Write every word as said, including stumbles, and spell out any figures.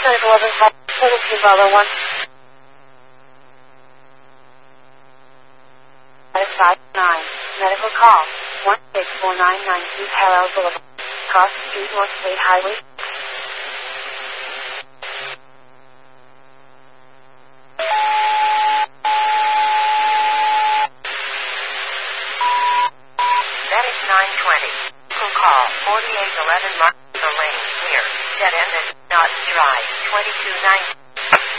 Clinic eleven call seventeen Bravo one. five nine. Medical call one six four nine nine two Parallel Boulevard. Cross Street North State Highway. Medic nine twenty. Medical call forty-eight eleven Martha Lane. Here. Dead end and not drive. twenty-two nine.